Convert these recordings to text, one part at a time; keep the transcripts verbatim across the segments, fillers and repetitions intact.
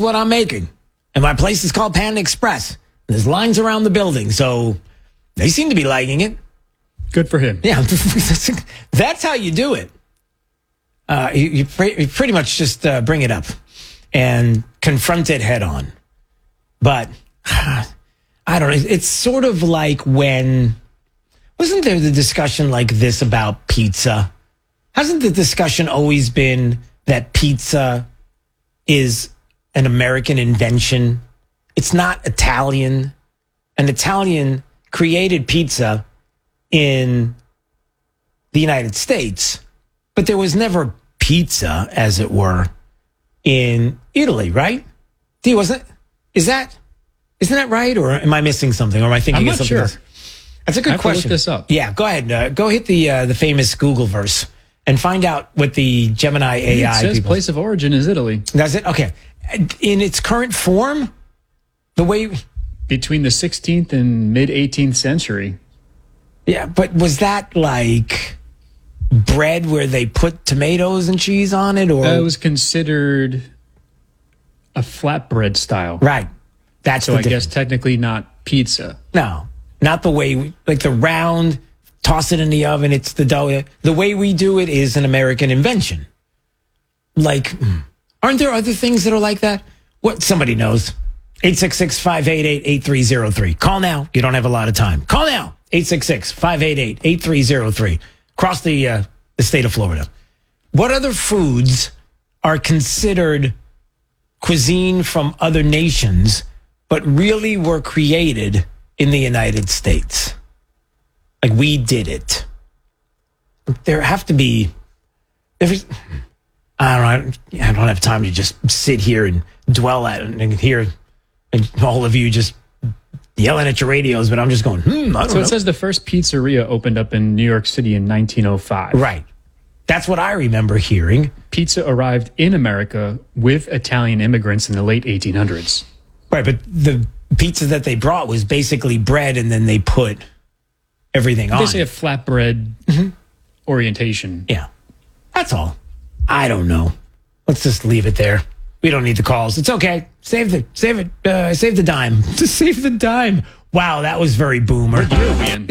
what I'm making. And my place is called Panda Express. There's lines around the building, so they seem to be liking it. Good for him. Yeah, that's how you do it. Uh, you, you, pre- you pretty much just uh, bring it up and confront it head on. But I don't know. It's sort of like when, wasn't there the discussion like this about pizza? Hasn't the discussion always been that pizza is an American invention? It's not Italian. An Italian created pizza in the United States, but there was never pizza, as it were, in Italy, right? D, wasn't is that isn't that right, or am I missing something, or am I thinking I'm of not something sure. else? That's a good I have question. to look this up. Yeah, go ahead. Uh, go hit the uh, the famous Google verse and find out what the Gemini A I It says people. place of origin is Italy. Does it? Okay. In its current form, the way Between the sixteenth and mid-eighteenth century. Yeah, but was that like bread where they put tomatoes and cheese on it, or That was considered a flatbread style. right? That's So the I difference. guess technically not pizza. No, not the way we, like the round, toss it in the oven. It's the dough. The way we do it is an American invention. Like, aren't there other things that are like that? What somebody knows. eight six six, five eight eight, eight three zero three. Call now. You don't have a lot of time. Call now. eight six six, five eight eight, eight three zero three. Across the, uh, the state of Florida. What other foods are considered cuisine from other nations, but really were created in the United States? Like, we did it. There have to be... There's, I don't know. I don't have time to just sit here and dwell at it and hear and all of you just yelling at your radios, but I'm just going, hmm, I don't So know. it says the first pizzeria opened up in New York City in nineteen oh five. Right. That's what I remember hearing. Pizza arrived in America with Italian immigrants in the late eighteen hundreds. Right, but the pizza that they brought was basically bread, and then they put everything on Basically a it. flatbread orientation. Yeah. That's all. I don't know. Let's just leave it there. We don't need the calls. It's okay. Save the save it. Uh, save the dime. Just save the dime. Wow, that was very boomer. What year are we in?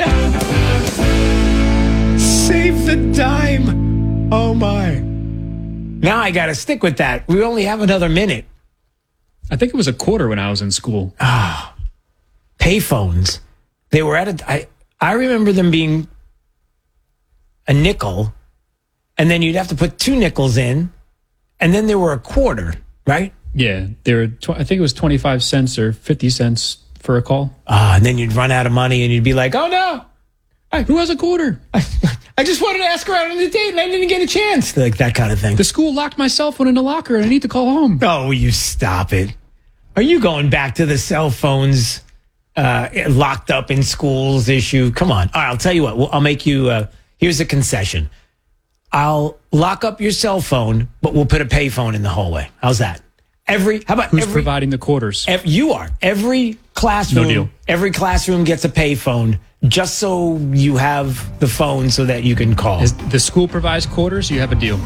Save the dime. Oh my. Now I got to stick with that. We only have another minute. I think it was a quarter when I was in school. Payphones. They were at a. I I remember them being a nickel, and then you'd have to put two nickels in, and then they were a quarter, right? Yeah, they were. Tw- I think it was twenty-five cents or fifty cents for a call. Ah, and then you'd run out of money, and you'd be like, "Oh no, Hey, who has a quarter? I, I just wanted to ask her out on a date, and I didn't get a chance." Like that kind of thing. The school locked my cell phone in the locker, and I need to call home. Oh, you stop it. Are you going back to the cell phones uh, locked up in schools issue? Come on. All right, I'll tell you what. Well, I'll make you, uh, here's a concession. I'll lock up your cell phone, but we'll put a payphone in the hallway. How's that? Every, how about Who's every, providing the quarters? ev- you are. Every classroom, No deal. every classroom gets a payphone just so you have the phone so that you can call. Is the school provides quarters, you have a deal.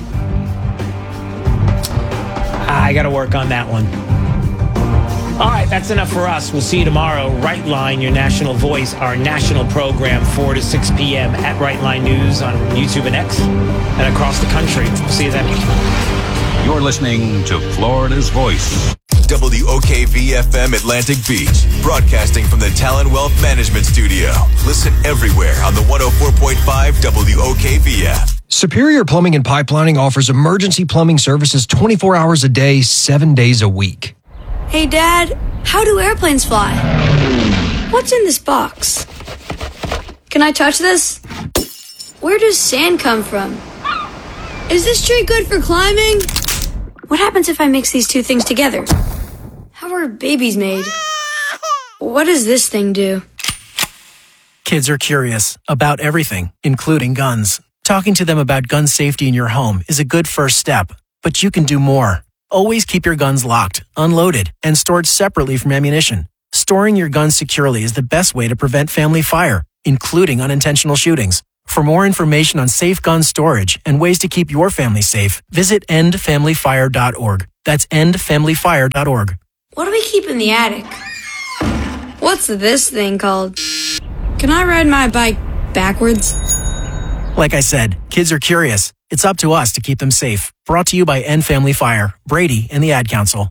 I got to work on that one. All right, that's enough for us. We'll see you tomorrow. Right Line, your national voice, our national program, four to six p.m. at Right Line News on YouTube and X and across the country. We'll see you then. You're listening to Florida's Voice. W O K V F M Atlantic Beach, broadcasting from the Talon Wealth Management Studio. Listen everywhere on the one oh four point five W O K V F. Superior Plumbing and Pipelining offers emergency plumbing services twenty-four hours a day, seven days a week. Hey, Dad, how do airplanes fly? What's in this box? Can I touch this? Where does sand come from? Is this tree good for climbing? What happens if I mix these two things together? How are babies made? What does this thing do? Kids are curious about everything, including guns. Talking to them about gun safety in your home is a good first step, but you can do more. Always keep your guns locked, unloaded, and stored separately from ammunition. Storing your guns securely is the best way to prevent family fire, including unintentional shootings. For more information on safe gun storage and ways to keep your family safe, visit end family fire dot org. That's end family fire dot org. What do we keep in the attic? What's this thing called? Can I ride my bike backwards? Like I said, kids are curious. It's up to us to keep them safe. Brought to you by End Family Fire, Brady, and the Ad Council.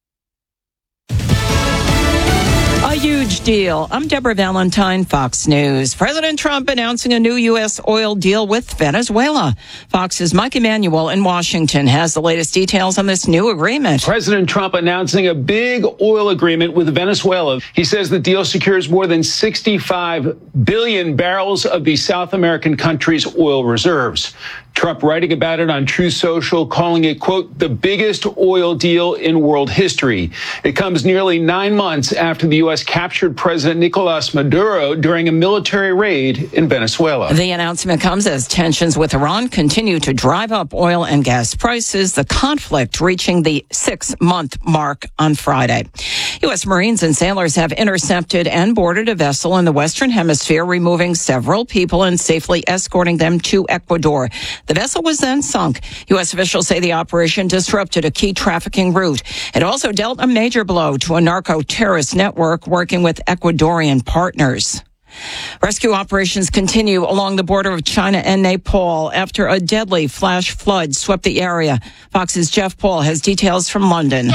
A huge deal. I'm Deborah Valentine, Fox News. President Trump announcing a new U S oil deal with Venezuela. Fox's Mike Emanuel in Washington has the latest details on this new agreement. President Trump announcing a big oil agreement with Venezuela. He says the deal secures more than sixty-five billion barrels of the South American country's oil reserves. Trump writing about it on Truth Social, calling it, quote, the biggest oil deal in world history. It comes nearly nine months after the U S captured President Nicolas Maduro during a military raid in Venezuela. The announcement comes as tensions with Iran continue to drive up oil and gas prices, the conflict reaching the six-month mark on Friday. U S Marines and sailors have intercepted and boarded a vessel in the Western Hemisphere, removing several people and safely escorting them to Ecuador. The vessel was then sunk. U S officials say the operation disrupted a key trafficking route. It also dealt a major blow to a narco-terrorist network working with Ecuadorian partners. Rescue operations continue along the border of China and Nepal after a deadly flash flood swept the area. Fox's Jeff Paul has details from London.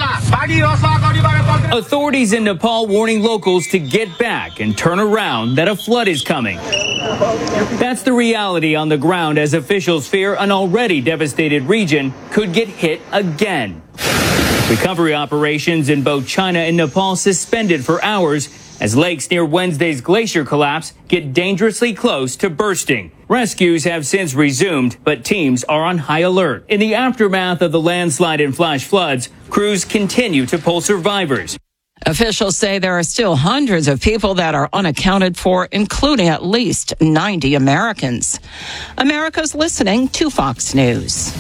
Authorities in Nepal warning locals to get back and turn around, that a flood is coming. That's the reality on the ground as officials fear an already devastated region could get hit again. Recovery operations in both China and Nepal suspended for hours as lakes near Wednesday's glacier collapse get dangerously close to bursting. Rescues have since resumed, but teams are on high alert. In the aftermath of the landslide and flash floods, crews continue to pull survivors. Officials say there are still hundreds of people that are unaccounted for, including at least ninety Americans. America's listening to Fox News.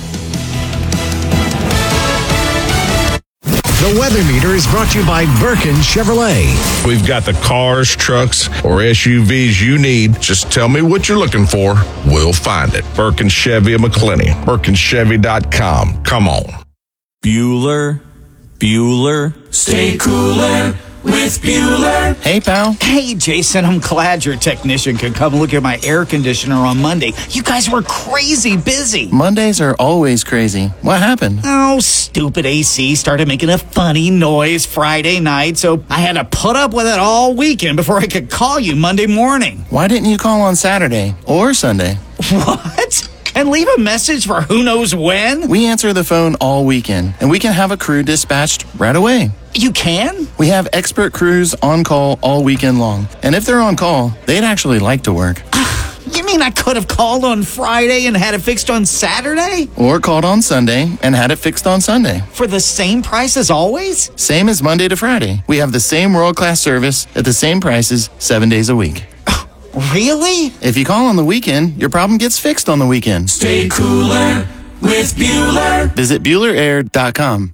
The Weather Meter is brought to you by Birkin Chevrolet. We've got the cars, trucks, or S U Vs you need. Just tell me what you're looking for. We'll find it. Birkin Chevy of McClenny. Birkin Chevy dot com. Come on. Bueller, Bueller. Stay cooler with Bueller. Hey, pal. Hey, Jason, I'm glad your technician could come look at my air conditioner on Monday. You guys were crazy busy. Mondays are always crazy. What happened? Oh, stupid A C started making a funny noise Friday night, so I had to put up with it all weekend before I could call you Monday morning. Why didn't you call on Saturday or Sunday? What? And leave a message for who knows when? We answer the phone all weekend, and we can have a crew dispatched right away. You can? We have expert crews on call all weekend long. And if they're on call, they'd actually like to work. You mean I could have called on Friday and had it fixed on Saturday? Or called on Sunday and had it fixed on Sunday. For the same price as always? Same as Monday to Friday. We have the same world-class service at the same prices seven days a week. Really? If you call on the weekend, your problem gets fixed on the weekend. Stay cooler with Bueller. Visit Bueller Air dot com.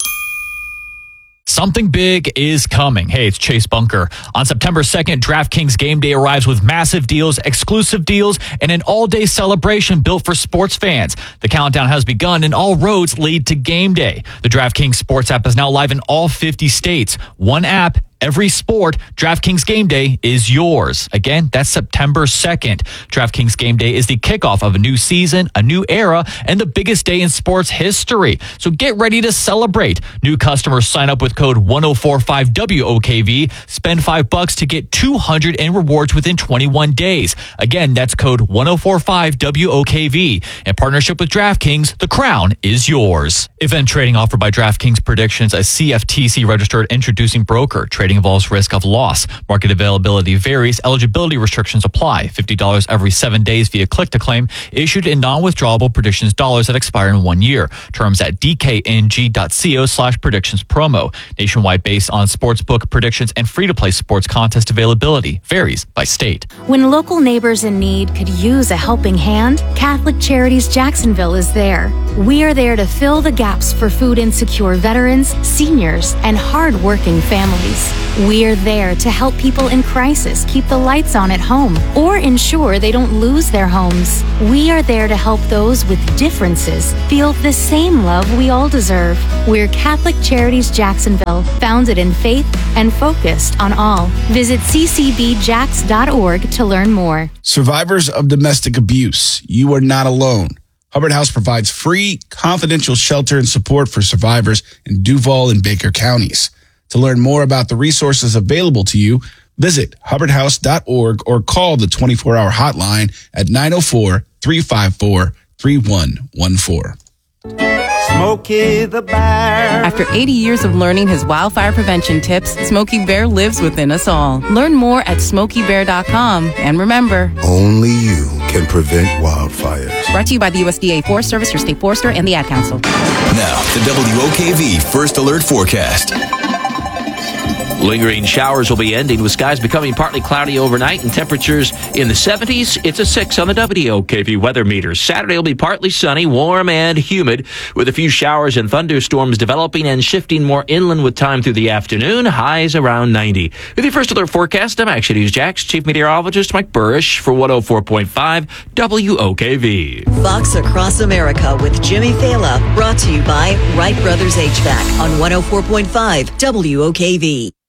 Something big is coming. Hey, it's Chase Bunker. On September second, DraftKings Game Day arrives with massive deals, exclusive deals, and an all-day celebration built for sports fans. The countdown has begun, and all roads lead to Game Day. The DraftKings Sports app is now live in all fifty states. One app, every sport. DraftKings Game Day is yours. Again, that's September second. DraftKings Game Day is the kickoff of a new season, a new era, and the biggest day in sports history. So get ready to celebrate. New customers sign up with code one oh four five W O K V. Spend five bucks to get two hundred in rewards within twenty-one days. Again, that's code one oh four five W O K V. In partnership with DraftKings, the crown is yours. Event trading offered by DraftKings Predictions, a C F T C registered introducing broker. Trading involves risk of loss. Market availability varies. Eligibility restrictions apply. fifty dollars every seven days via click to claim. Issued in non-withdrawable predictions dollars that expire in one year. Terms at dkng.co slash predictions promo. Nationwide based on sportsbook predictions and free-to-play sports contest availability. Varies by state. When local neighbors in need could use a helping hand, Catholic Charities Jacksonville is there. We are there to fill the gaps for food insecure veterans, seniors, and hard-working families. We're there to help people in crisis keep the lights on at home or ensure they don't lose their homes. We are there to help those with differences feel the same love we all deserve. We're Catholic Charities Jacksonville, founded in faith and focused on all. Visit c c b jax dot org to learn more. Survivors of domestic abuse, you are not alone. Hubbard House provides free, confidential shelter and support for survivors in Duval and Baker counties. To learn more about the resources available to you, visit hubbard house dot org or call the twenty-four hour hotline at nine oh four, three five four, three one one four. Smokey the Bear. After eighty years of learning his wildfire prevention tips, Smokey Bear lives within us all. Learn more at smokey bear dot com. And remember, only you can prevent wildfires. Brought to you by the U S D A Forest Service, your state forester, and the Ad Council. Now, the W O K V First Alert Forecast. Lingering showers will be ending with skies becoming partly cloudy overnight and temperatures in the seventies. It's a six on the W O K V weather meter. Saturday will be partly sunny, warm, and humid with a few showers and thunderstorms developing and shifting more inland with time through the afternoon. Highs around ninety. With your First Alert forecast, I'm Action News Jax Chief Meteorologist Mike Burrish for one oh four point five W O K V. Fox Across America with Jimmy Fela, brought to you by Wright Brothers H V A C on one oh four point five W O K V.